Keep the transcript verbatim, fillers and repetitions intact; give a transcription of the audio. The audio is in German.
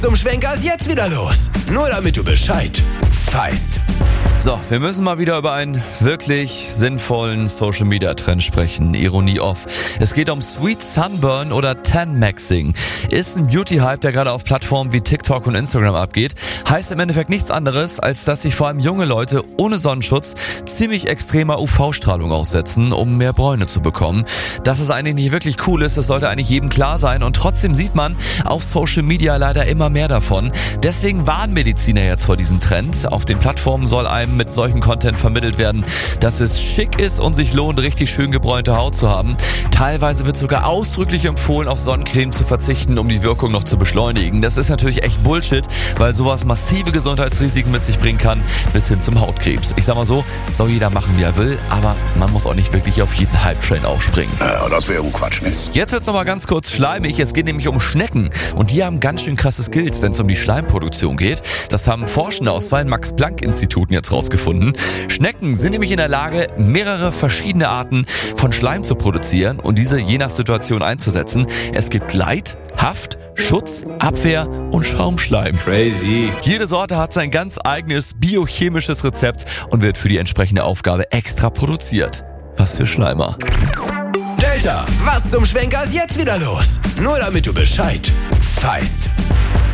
Zum Schwenker ist jetzt wieder los. Nur damit du Bescheid weißt. So, wir müssen mal wieder über einen wirklich sinnvollen Social-Media-Trend sprechen. Ironie off. Es geht um Sweet Sunburn oder Tan-Maxing. Ist ein Beauty-Hype, der gerade auf Plattformen wie TikTok und Instagram abgeht. Heißt im Endeffekt nichts anderes, als dass sich vor allem junge Leute ohne Sonnenschutz ziemlich extremer U V-Strahlung aussetzen, um mehr Bräune zu bekommen. Dass es eigentlich nicht wirklich cool ist, das sollte eigentlich jedem klar sein. Und trotzdem sieht man auf Social Media leider immer mehr davon. Deswegen warnen Mediziner jetzt vor diesem Trend. Auf den Plattformen soll einem mit solchem Content vermittelt werden, dass es schick ist und sich lohnt, richtig schön gebräunte Haut zu haben. Teilweise wird sogar ausdrücklich empfohlen, auf Sonnencreme zu verzichten, um die Wirkung noch zu beschleunigen. Das ist natürlich echt Bullshit, weil sowas massive Gesundheitsrisiken mit sich bringen kann, bis hin zum Hautkrebs. Ich sag mal so, soll jeder machen, wie er will, aber man muss auch nicht wirklich auf jeden Hype-Train aufspringen. Ja, das wäre Quatsch, ne? Jetzt wird's noch mal ganz kurz schleimig. Es geht nämlich um Schnecken und die haben ganz schön krasse Skills, wenn es um die Schleimproduktion geht. Das haben Forschende aus zwei Max-Planck-Instituten jetzt rausgefunden. Schnecken sind nämlich in der Lage, mehrere verschiedene Arten von Schleim zu produzieren und diese je nach Situation einzusetzen. Es gibt Gleit-, Haft-, Schutz-, Abwehr- und Schaumschleim. Crazy. Jede Sorte hat sein ganz eigenes biochemisches Rezept und wird für die entsprechende Aufgabe extra produziert. Was für Schleimer. Delta, was zum Schwenker ist jetzt wieder los? Nur damit du Bescheid weißt.